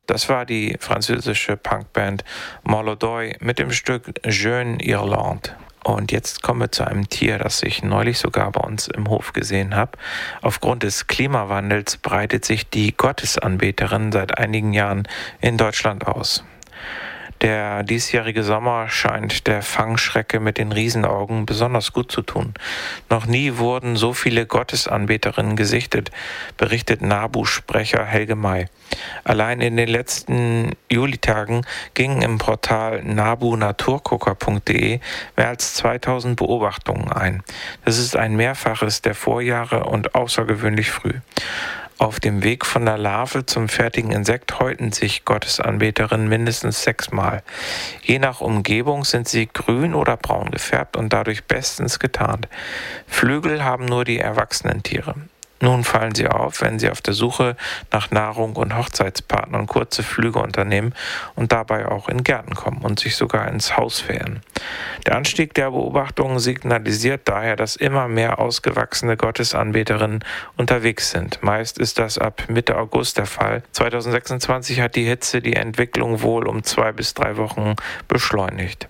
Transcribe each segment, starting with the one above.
Das war die französische Punkband Molodoy mit dem Stück Jeune Irlande. Und jetzt kommen wir zu einem Tier, das ich neulich sogar bei uns im Hof gesehen habe. Aufgrund des Klimawandels breitet sich die Gottesanbeterin seit einigen Jahren in Deutschland aus. Der diesjährige Sommer scheint der Fangschrecke mit den Riesenaugen besonders gut zu tun. Noch nie wurden so viele Gottesanbeterinnen gesichtet, berichtet NABU-Sprecher Helge May. Allein in den letzten Julitagen gingen im Portal nabunaturgucker.de mehr als 2000 Beobachtungen ein. Das ist ein Mehrfaches der Vorjahre und außergewöhnlich früh. Auf dem Weg von der Larve zum fertigen Insekt häuten sich Gottesanbeterinnen mindestens 6-mal. Je nach Umgebung sind sie grün oder braun gefärbt und dadurch bestens getarnt. Flügel haben nur die erwachsenen Tiere. Nun fallen sie auf, wenn sie auf der Suche nach Nahrung und Hochzeitspartnern kurze Flüge unternehmen und dabei auch in Gärten kommen und sich sogar ins Haus verirren. Der Anstieg der Beobachtungen signalisiert daher, dass immer mehr ausgewachsene Gottesanbeterinnen unterwegs sind. Meist ist das ab Mitte August der Fall. 2026 hat die Hitze die Entwicklung wohl um 2 bis 3 Wochen beschleunigt.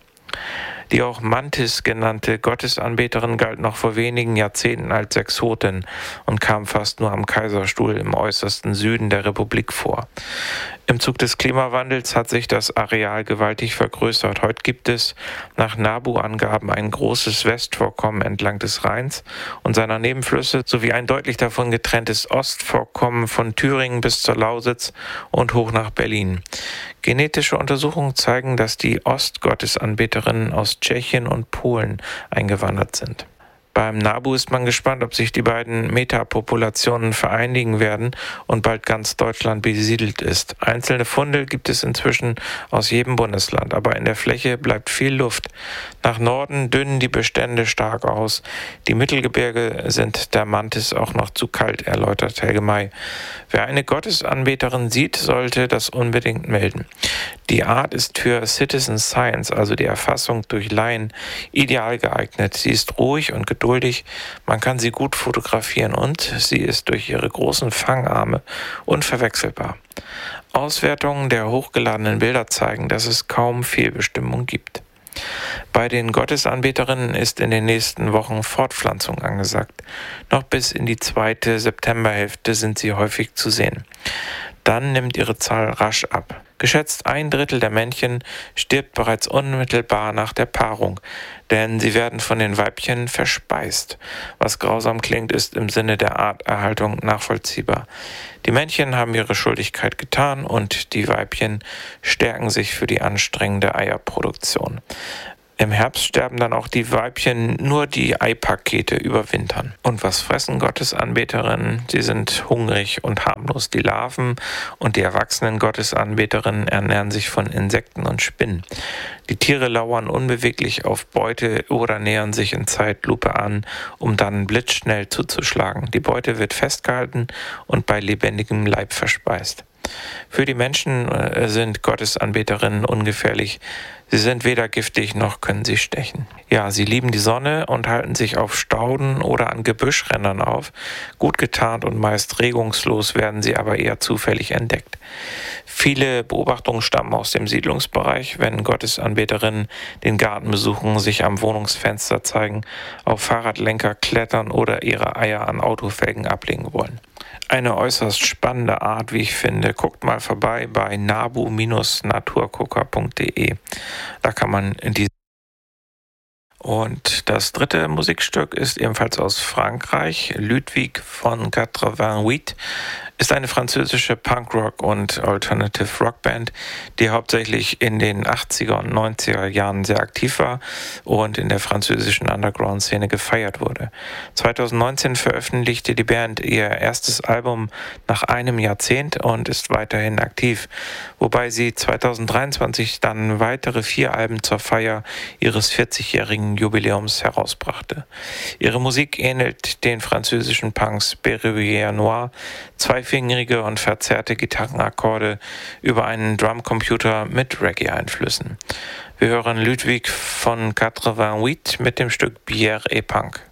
Die auch Mantis genannte Gottesanbeterin galt noch vor wenigen Jahrzehnten als Exotin und kam fast nur am Kaiserstuhl im äußersten Süden der Republik vor. Im Zug des Klimawandels hat sich das Areal gewaltig vergrößert. Heute gibt es nach NABU-Angaben ein großes Westvorkommen entlang des Rheins und seiner Nebenflüsse sowie ein deutlich davon getrenntes Ostvorkommen von Thüringen bis zur Lausitz und hoch nach Berlin. Genetische Untersuchungen zeigen, dass die Ostgottesanbeterinnen aus Tschechien und Polen eingewandert sind. Beim NABU ist man gespannt, ob sich die beiden Metapopulationen vereinigen werden und bald ganz Deutschland besiedelt ist. Einzelne Funde gibt es inzwischen aus jedem Bundesland, aber in der Fläche bleibt viel Luft. Nach Norden dünnen die Bestände stark aus. Die Mittelgebirge sind der Mantis auch noch zu kalt, erläutert Helge May. Wer eine Gottesanbeterin sieht, sollte das unbedingt melden. Die Art ist für Citizen Science, also die Erfassung durch Laien, ideal geeignet. Sie ist ruhig und geduldig, man kann sie gut fotografieren und sie ist durch ihre großen Fangarme unverwechselbar. Auswertungen der hochgeladenen Bilder zeigen, dass es kaum Fehlbestimmungen gibt. Bei den Gottesanbeterinnen ist in den nächsten Wochen Fortpflanzung angesagt. Noch bis in die 2. Septemberhälfte sind sie häufig zu sehen. Dann nimmt ihre Zahl rasch ab. Geschätzt 1/3 der Männchen stirbt bereits unmittelbar nach der Paarung, denn sie werden von den Weibchen verspeist. Was grausam klingt, ist im Sinne der Arterhaltung nachvollziehbar. Die Männchen haben ihre Schuldigkeit getan und die Weibchen stärken sich für die anstrengende Eierproduktion. Im Herbst sterben dann auch die Weibchen, nur die Eipakete überwintern. Und was fressen Gottesanbeterinnen? Sie sind hungrig und harmlos. Die Larven und die erwachsenen Gottesanbeterinnen ernähren sich von Insekten und Spinnen. Die Tiere lauern unbeweglich auf Beute oder nähern sich in Zeitlupe an, um dann blitzschnell zuzuschlagen. Die Beute wird festgehalten und bei lebendigem Leib verspeist. Für die Menschen sind Gottesanbeterinnen ungefährlich. Sie sind weder giftig noch können sie stechen. Ja, sie lieben die Sonne und halten sich auf Stauden oder an Gebüschrändern auf. Gut getarnt und meist regungslos werden sie aber eher zufällig entdeckt. Viele Beobachtungen stammen aus dem Siedlungsbereich, wenn Gottesanbeterinnen den Garten besuchen, sich am Wohnungsfenster zeigen, auf Fahrradlenker klettern oder ihre Eier an Autofelgen ablegen wollen. Eine äußerst spannende Art, wie ich finde. Guckt mal vorbei bei nabu-naturgucker.de. Da kann man in die. Und das dritte Musikstück ist ebenfalls aus Frankreich. Ludwig von 88 ist eine französische Punkrock- und Alternative-Rock-Band, die hauptsächlich in den 80er und 90er Jahren sehr aktiv war und in der französischen Underground-Szene gefeiert wurde. 2019 veröffentlichte die Band ihr erstes Album nach einem Jahrzehnt und ist weiterhin aktiv, wobei sie 2023 dann weitere 4 Alben zur Feier ihres 40-jährigen Jubiläums herausbrachte. Ihre Musik ähnelt den französischen Punks Berruyère Noir, zweifingerige und verzerrte Gitarrenakkorde über einen Drumcomputer mit Reggae-Einflüssen. Wir hören Ludwig von 88 mit dem Stück Bière et Punk.